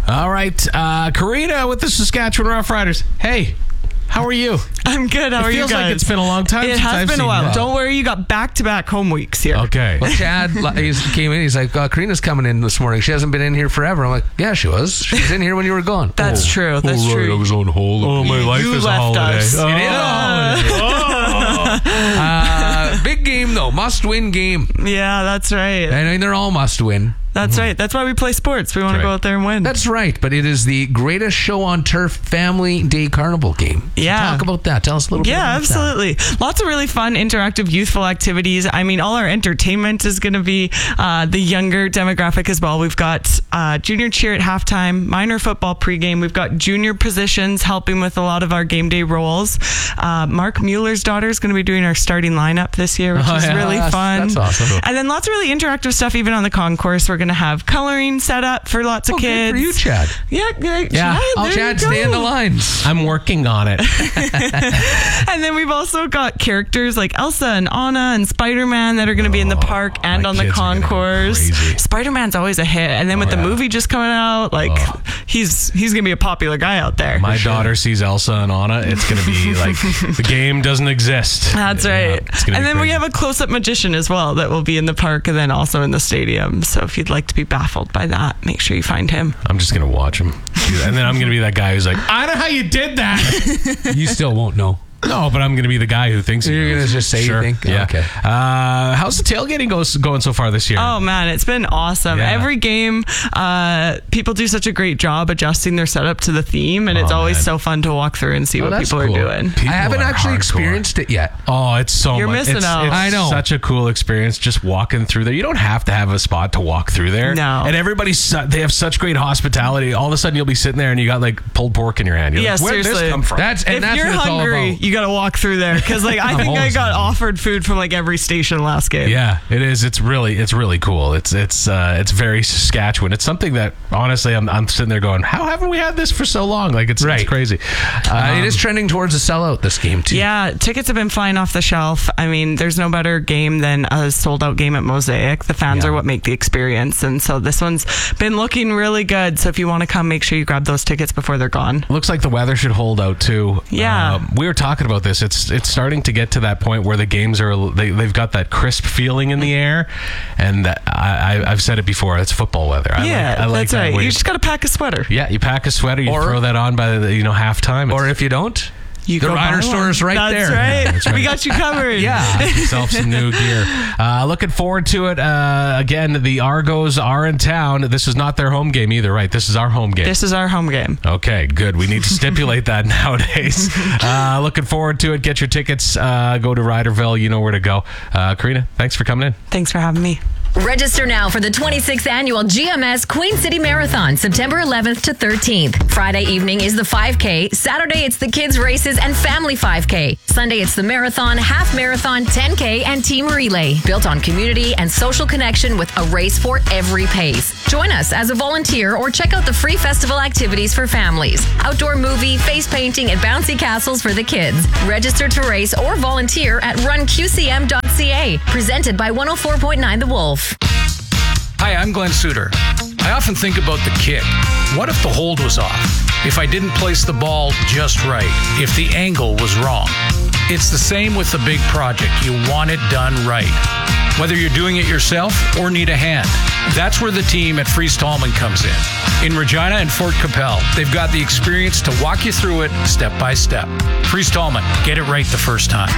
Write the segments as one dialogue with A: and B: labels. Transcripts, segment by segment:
A: All right. Karina with the Saskatchewan Roughriders. Hey, how are you?
B: I'm good. How are you guys?
A: It feels like it's been a long time since I've seen you.
B: It has been a while. Don't worry, you got back-to-back home weeks here.
A: Okay.
C: Well, Chad came in. He's like, Karina's coming in this morning. She hasn't been in here forever. I'm like, yeah, she was. She was in here when you were gone.
B: That's true. That's true.
A: I was on hold. Oh, my life is a holiday.
B: Us.
A: Oh.
C: It is a holiday. Big game, though. Must-win game.
B: Yeah, that's right.
C: I mean, they're all must-win.
B: That's right. That's why we play sports. We want to go out there and win.
C: That's right. But it is the greatest show on turf family day carnival game.
B: Yeah.
C: Talk about that. Tell us a little bit about
B: absolutely. Lots of really fun, interactive, youthful activities. I mean, all our entertainment is going to be the younger demographic as well. We've got junior cheer at halftime, minor football pregame. We've got junior positions helping with a lot of our game day roles. Mark Mueller's daughter is going to be doing our starting lineup this year, which is really fun.
C: That's awesome.
B: And then lots of really interactive stuff even on the concourse. We're going to have coloring set up for lots of kids.
C: Good for you, Chad.
B: Yeah.
C: Chad, stay in the lines.
A: I'm working on it.
B: And then we've also got characters like Elsa and Anna and Spider-Man that are going to be in the park and on the concourse. Spider-Man's always a hit. And then with the movie just coming out, he's going to be a popular guy out there.
A: My daughter sees Elsa and Anna. It's going to be like the game doesn't exist.
B: That's right. And then we have a close-up magician as well that will be in the park and then also in the stadium. So if you'd like to be baffled by that, make sure you find him.
A: I'm just going to watch him. And then I'm going to be that guy who's like, I know how you did that.
C: You still won't know.
A: No, but I'm going to be the guy who thinks
C: you're going to just say you think?
A: Yeah.
C: Okay.
A: How's the tailgating going so far this year?
B: Oh, man, it's been awesome.
A: Yeah.
B: Every game, people do such a great job adjusting their setup to the theme, and it's always so fun to walk through and see what people are doing.
C: I haven't actually experienced it yet.
A: Oh, it's so
B: You're
A: much.
B: missing out.
A: I know. Such a cool experience just walking through there. You don't have to have a spot to walk through there.
B: No.
A: And they have such great hospitality. All of a sudden, you'll be sitting there and you got like pulled pork in your hand. You're like, where did
B: seriously.
A: this come from?
C: That's
B: If
C: what
B: you're
C: it's all
B: hungry,
C: about.
B: you got to walk through there. Because I think I got offered food from every station last game.
A: Yeah, it is. It's really cool. It's very Saskatchewan. It's something that honestly I'm sitting there going, how haven't we had this for so long? It's crazy.
C: It is trending towards a sellout this game too.
B: Yeah, tickets have been flying off the shelf. I mean, there's no better game than a sold out game at Mosaic. The fans are what make the experience, and so this one's been looking really good. So if you want to come, make sure you grab those tickets before they're gone.
A: Looks like the weather should hold out too.
B: Yeah,
A: we were talking about this. It's starting to get to that point where the games they've got that crisp feeling in the air, and I've said it before. It's football weather. I like
B: that's
A: that.
B: right. You just got to pack a sweater.
A: Yeah, you pack a sweater. You throw that on by the halftime,
C: or if you don't.
B: The
C: Rider store is right there.
B: That's right. We got you covered.
A: Yeah. Yourself some new gear. Looking forward to it. Again, the Argos are in town. This is not their home game either, right? This is our home game.
B: This is our home game.
A: Okay, good. We need to stipulate that nowadays. Looking forward to it. Get your tickets. Go to Riderville. You know where to go. Karina, thanks for coming in.
B: Thanks for having me.
D: Register now for the 26th annual GMS Queen City Marathon, September 11th to 13th. Friday evening is the 5K. Saturday, it's the kids' races and family 5K. Sunday, it's the marathon, half marathon, 10K, and team relay. Built on community and social connection with a race for every pace. Join us as a volunteer or check out the free festival activities for families. Outdoor movie, face painting, and bouncy castles for the kids. Register to race or volunteer at runqcm.ca. Presented by 104.9 The Wolf.
E: Hi, I'm Glenn Suter. I often think about the kick. What if the hold was off? If I didn't place the ball just right? If the angle was wrong? It's the same with the big project. You want it done right. Whether you're doing it yourself or need a hand. That's where the team at Freeze Tallman comes in. In Regina and Fort Capel, they've got the experience to walk you through it step by step. Freeze Tallman, get it right the first time.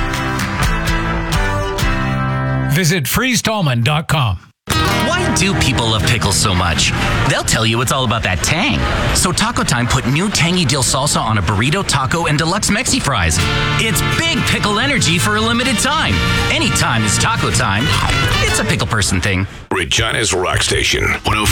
E: Visit freezetallman.com.
F: Why do people love pickles so much? They'll tell you it's all about that tang. So Taco Time put new tangy dill salsa on a burrito, taco, and deluxe Mexi fries. It's big pickle energy for a limited time. Anytime is taco time. It's a pickle person thing.
G: Regina's Rock Station, 104.